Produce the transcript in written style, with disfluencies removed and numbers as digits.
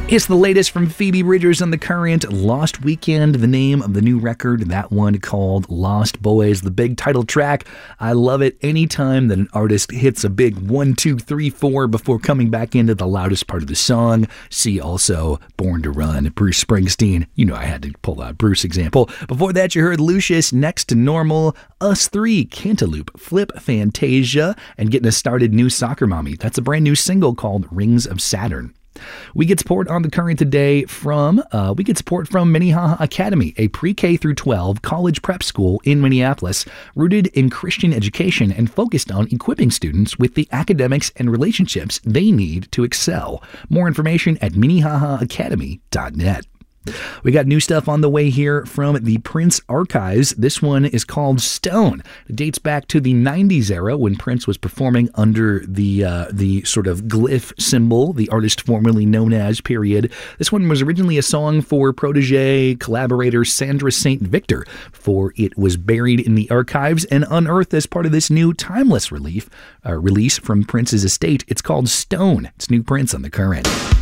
It's the latest from Phoebe Bridgers on The Current. Lost Weekend, the name of the new record. That one called Lost Boys, the big title track. I love it anytime that an artist hits a big 1, 2, 3, 4 before coming back into the loudest part of the song. See also Born to Run, Bruce Springsteen. You know I had to pull out Bruce example. Before that you heard Lucius, Next to Normal, Us 3, Cantaloupe, Flip, Fantasia, and getting us started, New Soccer Mommy. That's a brand new single called Rings of Saturn. We get support on The Current today from Minnehaha Academy, a pre-K through 12 college prep school in Minneapolis, rooted in Christian education and focused on equipping students with the academics and relationships they need to excel. More information at minnehahaacademy.net. We got new stuff on the way here from the Prince Archives. This one is called Stone. It dates back to the 90s era when Prince was performing under the sort of glyph symbol, the artist formerly known as period. This one was originally a song for protege collaborator Sandra St. Victor, for it was buried in the archives and unearthed as part of this new timeless release from Prince's estate. It's called Stone. It's new Prince on The Current.